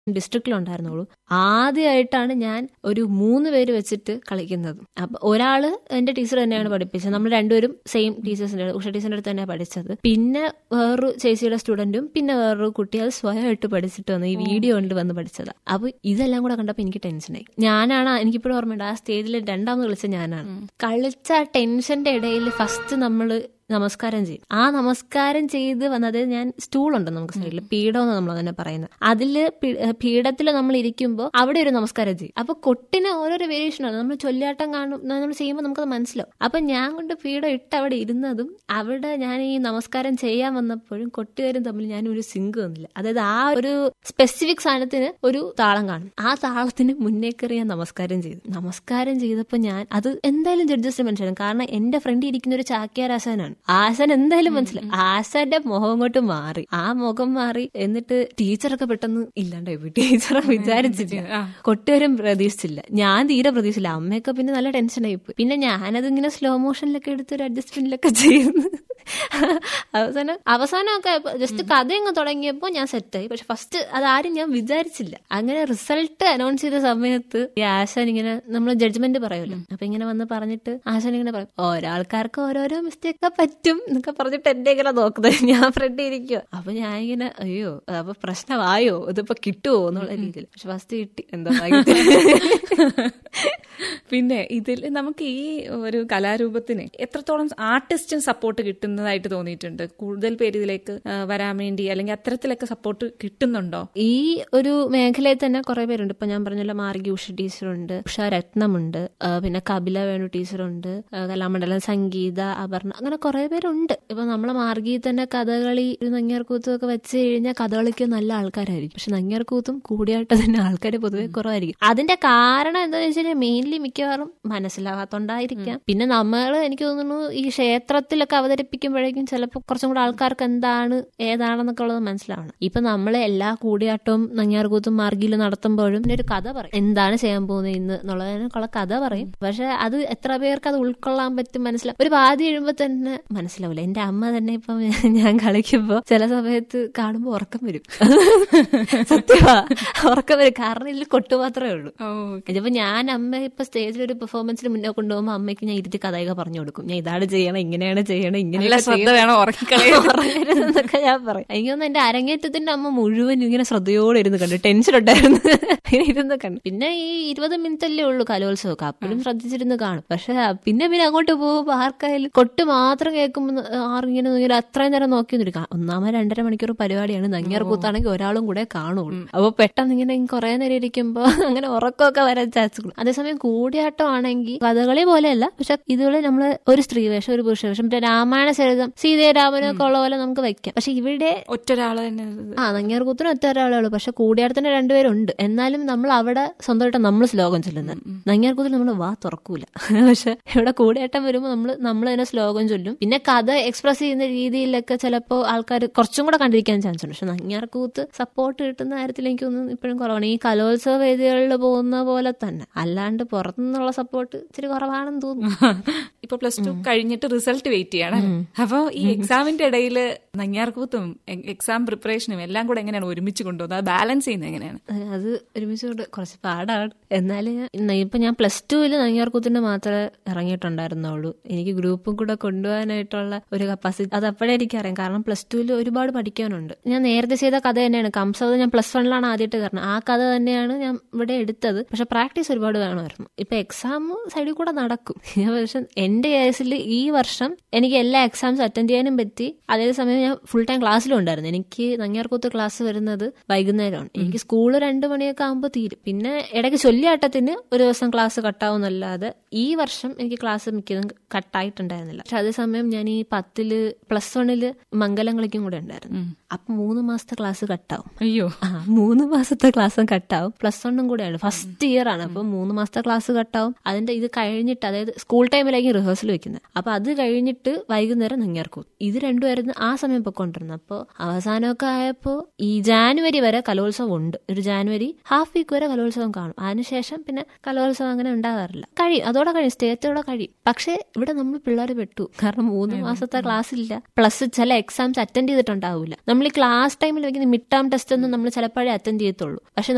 ഡിസ്ട്രിക്റ്റിലുണ്ടായിരുന്നുള്ളൂ. ആദ്യമായിട്ടാണ് ഞാൻ ഒരു 3 പേര് വെച്ചിട്ട് കളിക്കുന്നത്. അപ്പൊ ഒരാള് എന്റെ ടീച്ചർ തന്നെയാണ് പഠിപ്പിച്ചത്. നമ്മൾ രണ്ടുപേരും സെയിം ടീച്ചേഴ്സിന്റെ ഉഷ ടീച്ചറിന്റെ അടുത്ത് തന്നെയാണ് പഠിച്ചത്. പിന്നെ വേറൊരു ചേച്ചിയുടെ സ്റ്റുഡന്റും പിന്നെ വേറൊരു കുട്ടി അത് സ്വയമായിട്ട് പഠിച്ചിട്ട് വന്നു, ഈ വീഡിയോ കൊണ്ട് വന്ന് പഠിച്ചതാ. അപ്പൊ ഇതെല്ലാം കൂടെ കണ്ടപ്പോ എനിക്ക് ടെൻഷനായി. എനിക്കിപ്പോഴും ഓർമ്മയുണ്ട്, ആ സ്റ്റേജിൽ രണ്ടാമത് കളിച്ച ഞാനാണ്. കളിച്ച ടെൻഷന്റെ ഇടയിൽ ഫസ്റ്റ് നമ്മള് നമസ്കാരം ചെയ്യും. ആ നമസ്കാരം ചെയ്ത് വന്നത്, ഞാൻ സ്റ്റൂളുണ്ട് നമുക്ക് സൈഡിൽ, പീഠം എന്ന് നമ്മൾ തന്നെ പറയുന്നത്, അതില് പീഠത്തിൽ നമ്മൾ ഇരിക്കുമ്പോൾ അവിടെ ഒരു നമസ്കാരം ചെയ്യും. അപ്പൊ കൊട്ടിന് ഓരോരോ വേരിയേഷൻ ആണ്. നമ്മൾ ചൊല്ലിയാട്ടം നമ്മൾ ചെയ്യുമ്പോൾ നമുക്കത് മനസ്സിലാവും. അപ്പൊ ഞാൻ കൊണ്ട് പീഠം ഇട്ട് അവിടെ ഇരുന്നതും അവിടെ ഞാൻ ഈ നമസ്കാരം ചെയ്യാൻ വന്നപ്പോഴും കൊട്ടുകാരും തമ്മിൽ ഞാൻ ഒരു സിങ്ക് വന്നില്ല. അതായത് ആ ഒരു സ്പെസിഫിക് സാധനത്തിന് ഒരു താളം കാണും. ആ താളത്തിന് മുന്നേ കയറി ഞാൻ നമസ്കാരം ചെയ്തു. നമസ്കാരം ചെയ്തപ്പോ ഞാൻ അത് എന്തായാലും ജഡ്ജസ് മനസ്സിലാവും. കാരണം എന്റെ ഫ്രണ്ട് ഇരിക്കുന്ന ഒരു ചാക്യാരാശാനാണ്. ആശാൻ എന്തായാലും മനസ്സിലായി. ആശാന്റെ മുഖം അങ്ങോട്ട് മാറി. ആ മുഖം മാറി. എന്നിട്ട് ടീച്ചറൊക്കെ പെട്ടെന്ന് ഇല്ലാണ്ടായി പോയി. ടീച്ചറെ വിചാരിച്ചില്ല, കൊട്ടുകാരും പ്രതീക്ഷിച്ചില്ല, ഞാൻ തീരെ പ്രതീക്ഷിച്ചില്ല. അമ്മയൊക്കെ പിന്നെ നല്ല ടെൻഷനായി പോയി. പിന്നെ ഞാനതിങ്ങനെ സ്ലോ മോഷനിലൊക്കെ എടുത്ത് ഒരു അഡ്ജസ്റ്റ്മെന്റിലൊക്കെ ചെയ്യുന്നു. അവസാനമൊക്കെ ജസ്റ്റ് കഥയങ്ങ് തുടങ്ങിയപ്പോ ഞാൻ സെറ്റായി. പക്ഷെ ഫസ്റ്റ് അതാരും ഞാൻ വിചാരിച്ചില്ല. അങ്ങനെ റിസൾട്ട് അനൗൺസ് ചെയ്ത സമയത്ത് ഈ ആശാൻ ഇങ്ങനെ, നമ്മൾ ജഡ്ജ്മെന്റ് പറയുമല്ലോ, അപ്പൊ ഇങ്ങനെ വന്ന് പറഞ്ഞിട്ട് ആശാൻ ഇങ്ങനെ പറയും, ഓരോൾക്കാർക്ക് ഓരോരോ മിസ്റ്റേക്ക് പറ്റും എന്നൊക്കെ പറഞ്ഞിട്ട് എന്റെ ഇങ്ങനെ നോക്കുന്നത്. ഞാൻ ഫ്രണ്ട് ഇരിക്കുക. അപ്പൊ ഞാൻ ഇങ്ങനെ അയ്യോ അപ്പൊ പ്രശ്നമായോ, ഇതിപ്പോ കിട്ടുമോ എന്നുള്ള രീതിയിൽ. പക്ഷെ ഫസ്റ്റ് കിട്ടി. എന്താ പിന്നെ ഇതിൽ നമുക്ക് ഈ ഒരു കലാരൂപത്തിന് എത്രത്തോളം ആർട്ടിസ്റ്റും സപ്പോർട്ട് കിട്ടുന്നതായിട്ട് തോന്നിയിട്ടുണ്ട്? കൂടുതൽ പേര് ഇതിലേക്ക് വരാൻ വേണ്ടി അല്ലെങ്കിൽ അത്തരത്തിലൊക്കെ സപ്പോർട്ട് കിട്ടുന്നുണ്ടോ? ഈ ഒരു മേഖലയിൽ തന്നെ കുറെ പേരുണ്ട്. ഇപ്പൊ ഞാൻ പറഞ്ഞല്ലോ, മാർഗി ഉഷ ടീച്ചറുണ്ട്, ഉഷ രത്നമുണ്ട്, പിന്നെ കപില വേണു ടീച്ചറുണ്ട്, കലാമണ്ഡലം സംഗീത, അപർണ, അങ്ങനെ കുറെ പേരുണ്ട്. ഇപ്പൊ നമ്മളെ മാർഗി തന്നെ കഥകളി, നങ്ങ്യാർകൂത്തും ഒക്കെ വെച്ച് കഴിഞ്ഞാൽ കഥകളിക്ക് നല്ല ആൾക്കാരായിരിക്കും. പക്ഷെ നങ്ങ്യാർകൂത്തും കൂടിയായിട്ട് തന്നെ ആൾക്കാർ പൊതുവെ കുറവായിരിക്കും. അതിന്റെ കാരണം എന്താണെന്ന് വെച്ച് കഴിഞ്ഞാൽ മെയിൻലി മിക്കവാറും മനസ്സിലാവാത്തോണ്ടായിരിക്കാം. പിന്നെ നമ്മൾ, എനിക്ക് തോന്നുന്നു, ഈ ക്ഷേത്രത്തിലൊക്കെ അവതരിപ്പിക്കുമ്പോഴേക്കും ചിലപ്പോൾ കുറച്ചും കൂടെ ആൾക്കാർക്ക് എന്താണ് ഏതാണെന്നൊക്കെ ഉള്ളത് മനസ്സിലാവണം. ഇപ്പൊ നമ്മൾ എല്ലാ കൂടിയാട്ടവും നങ്ങ്യാർകൂത്തും മാർഗിയിൽ നടത്തുമ്പോഴും ഒരു കഥ പറയും, എന്താണ് ചെയ്യാൻ പോകുന്നത് ഇന്ന് എന്നുള്ളതിനൊക്കെയുള്ള കഥ പറയും. പക്ഷെ അത് എത്ര പേർക്ക് അത് ഉൾക്കൊള്ളാൻ പറ്റും, മനസ്സിലാവും. ഒരു പാതി എഴുമ്പോ തന്നെ മനസ്സിലാവില്ല. എന്റെ അമ്മ തന്നെ ഇപ്പം ഞാൻ കളിക്കുമ്പോ ചില സമയത്ത് കാണുമ്പോ ഉറക്കം വരും. സത്യമാ, ഉറക്കം വരും. കാരണം ഇതിൽ കൊട്ടു മാത്രമേ ഉള്ളൂ. ഇതിപ്പോ ഞാൻ അമ്മ ഇപ്പൊ സ്റ്റേജിൽ ഒരു പെർഫോമൻസിന് മുന്നേ കൊണ്ടുപോകുമ്പോൾ അമ്മയ്ക്ക് ഞാൻ ഇരുത്തി കഥയൊക്കെ പറഞ്ഞു കൊടുക്കും. ഞാൻ ഇതാണ് ചെയ്യണം, ഇങ്ങനെയാണ് ചെയ്യണം, ഇങ്ങനെ ശ്രദ്ധ വേണം, ഉറങ്ങിക്കളയെന്നൊക്കെ ഞാൻ പറയും. എനിക്ക് തോന്നുന്നു എന്റെ അരങ്ങേറ്റത്തിന്റെ അമ്മ മുഴുവൻ ഇങ്ങനെ ശ്രദ്ധയോടെ ഇരുന്ന് കണ്ടു. ടെൻഷൻ ഉണ്ടായിരുന്നു, ഇങ്ങനെ ഇരുന്ന് കണ്ടു. പിന്നെ ഈ 20 മിനിറ്റല്ലേ ഉള്ളൂ കലോത്സവമൊക്കെ, അപ്പോഴും ശ്രദ്ധിച്ചിരുന്ന് കാണും. പക്ഷെ പിന്നെ അങ്ങോട്ട് പോകുമ്പോ ആർക്കായാലും കൊട്ട് മാത്രം കേൾക്കുമ്പോൾ ആറിങ്ങനെ അത്രയും നേരം നോക്കി നിൽക്കാം. 1.5 മണിക്കൂർ പരിപാടിയാണ്. നങ്ങ്യാർകൂത്താണെങ്കിൽ ഒരാളും കൂടെ കാണുള്ളൂ. അപ്പൊ പെട്ടെന്ന് ഇങ്ങനെ കുറെ നേരം ഇരിക്കുമ്പോ അങ്ങനെ ഉറക്കമൊക്കെ വരാൻ ചാൻസുള്ളൂ. അതേസമയം കൂടിയാട്ടം ആണെങ്കിൽ കഥകളി പോലെയല്ല, പക്ഷെ ഇതുപോലെ നമ്മള് ഒരു സ്ത്രീ വേഷം, ഒരു പുരുഷ വേഷം, പിന്നെ രാമായണ ചരിതം, സീതയും രാമനും ഒക്കെ ഉള്ള പോലെ നമുക്ക് വെക്കാം. പക്ഷെ ഇവിടെ ഒറ്റൊരാള് തന്നെ, നങ്ങ്യാർകൂത്തിന് ഒറ്റ ഒരാളേ ഉള്ളൂ. പക്ഷെ കൂടിയാട്ടത്തിന് 2 പേരുണ്ട്. എന്നാലും നമ്മൾ അവിടെ സ്വന്തമായിട്ട് നമ്മൾ ശ്ലോകം ചൊല്ലുന്നത്. നങ്ങ്യാർകൂത്തിൽ നമ്മൾ വാ തുറക്കൂല. പക്ഷെ ഇവിടെ കൂടിയാട്ടം വരുമ്പോൾ നമ്മൾ തന്നെ ശ്ലോകം ചൊല്ലും. പിന്നെ കഥ എക്സ്പ്രസ് ചെയ്യുന്ന രീതിയിലൊക്കെ ചിലപ്പോൾ ആൾക്കാർ കുറച്ചും കൂടെ കണ്ടിരിക്കാൻ ചാൻസ് ഉണ്ട്. പക്ഷെ നങ്ങ്യാർകൂത്ത് സപ്പോർട്ട് കിട്ടുന്ന കാര്യത്തിൽ എനിക്കൊന്നും ഇപ്പോഴും കുറവാണ്. ഈ കലോത്സവ വേദികളിൽ പോകുന്ന പോലെ തന്നെ, അല്ലാണ്ട് പുറത്തുനിന്നുള്ള സപ്പോർട്ട് ഇച്ചിരി കുറവാണെന്ന് തോന്നുന്നു. ഇപ്പൊ +2 കഴിഞ്ഞിട്ട് റിസൾട്ട് വെയിറ്റ് ചെയ്യാണ്. അപ്പൊ ഈ എക്സാമിന്റെ ഇടയിൽ നങ്ങ്യാർകൂത്തും എക്സാം പ്രിപ്പറേഷനും എല്ലാം കൂടെ എങ്ങനെയാണ് ഒരുമിച്ച് കൊണ്ടുപോകുന്നത്? അത് ബാലൻസ് ചെയ്യുന്നത് എങ്ങനെയാണ്? അത് ഒരുമിച്ച് കൊണ്ട് കുറച്ച് പാടാണ്. എന്നാലും ഇപ്പൊ ഞാൻ +2 നങ്ങ്യാർകൂത്തിന്റെ മാത്രമേ ഇറങ്ങിയിട്ടുണ്ടായിരുന്നുള്ളൂ. എനിക്ക് ഗ്രൂപ്പും കൂടെ കൊണ്ടുപോകാനായിട്ടുള്ള ഒരു കപ്പാസിറ്റി അത് അപ്പോഴേ എനിക്കറിയാം. കാരണം +2 ഒരുപാട് പഠിക്കാനുണ്ട്. ഞാൻ നേരത്തെ ചെയ്ത കഥ തന്നെയാണ് കംസവത്. ഞാൻ +1 ആദ്യമായിട്ട് കാരണം ആ കഥ തന്നെയാണ് ഞാൻ ഇവിടെ എടുത്തത്. പക്ഷെ പ്രാക്ടീസ് ഒരുപാട് വേണമായിരുന്നു. ഇപ്പൊ എക്സാം സൈഡിൽ കൂടെ നടക്കും. പക്ഷെ എന്റെ കേസിൽ ഈ വർഷം എനിക്ക് എല്ലാ എക്സാംസ് അറ്റൻഡ് ചെയ്യാനും പറ്റി. അതേസമയം ഞാൻ ഫുൾ ടൈം ക്ലാസ്സിലും ഉണ്ടായിരുന്നു. എനിക്ക് നങ്ങ്യാർകൂത്ത് ക്ലാസ് വരുന്നത് വൈകുന്നേരമാണ്. എനിക്ക് സ്കൂള് 2 മണിയൊക്കെ ആകുമ്പോൾ തീരും. പിന്നെ ഇടയ്ക്ക് ചൊല്ലിയാട്ടത്തിന് ഒരു ദിവസം ക്ലാസ് കട്ടാവുന്നല്ലാതെ ഈ വർഷം എനിക്ക് ക്ലാസ് മിക്കതും കട്ടായിട്ടുണ്ടായിരുന്നില്ല. പക്ഷെ അതേസമയം ഞാൻ ഈ 10 +1 മംഗലം കളിക്കും കൂടെ ഉണ്ടായിരുന്നു. അപ്പൊ 3 മാസത്തെ ക്ലാസ് കട്ടാവും. അയ്യോ, 3 മാസത്തെ ക്ലാസ്സും കട്ടാവും. +1 കൂടെയാണ്, ഫസ്റ്റ് ഇയർ ആണ്. അപ്പൊ 3 മാസത്തെ ക്ലാസ് കട്ടാവും. അതിന്റെ ഇത് കഴിഞ്ഞിട്ട്, അതായത് സ്കൂൾ ടൈമിലേക്ക് റിഹേഴ്സൽ വെക്കുന്നത്. അപ്പൊ അത് കഴിഞ്ഞിട്ട് വൈകുന്നേരം നങ്ങ്യാർകൂത്ത്. ഇത് രണ്ടുമായിരുന്നു ആ സമയം പൊക്കൊണ്ടിരുന്നത്. അപ്പൊ അവസാനമൊക്കെ ആയപ്പോ ഈ ജാനുവരി വരെ കലോത്സവം ഉണ്ട്. ഒരു ജാനുവരി ഹാഫ് വീക്ക് വരെ കലോത്സവം കാണും. അതിനുശേഷം പിന്നെ കലോത്സവം അങ്ങനെ ഉണ്ടാകാറില്ല. കഴിയും, അതോടെ കഴിയും, സ്റ്റേറ്റോടെ കഴിയും. പക്ഷെ ഇവിടെ നമ്മൾ പിള്ളേർ പെട്ടു. കാരണം 3 മാസത്തെ ക്ലാസ് ഇല്ല, പ്ലസ് ചില എക്സാംസ് അറ്റൻഡ് ചെയ്തിട്ടുണ്ടാവില്ല. നമ്മൾ ഈ ക്ലാസ് ടൈമിൽ വെക്കുന്ന മിഡ് ടേം ടെസ്റ്റ് ഒന്നും നമ്മൾ ചിലപ്പോഴേ അറ്റൻഡ് ചെയ്യത്തുള്ളൂ. പക്ഷെ